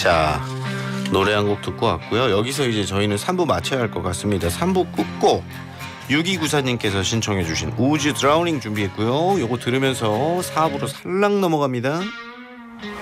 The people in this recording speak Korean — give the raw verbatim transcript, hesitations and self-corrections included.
자, 노래 한 곡 듣고 왔고요. 여기서 이제 저희는 삼 부 마쳐야 할 것 같습니다. 삼 부 끝고 육이구사님께서 신청해 주신 우즈 드라우닝 준비했고요. 요거 들으면서 사 부로 살랑 넘어갑니다.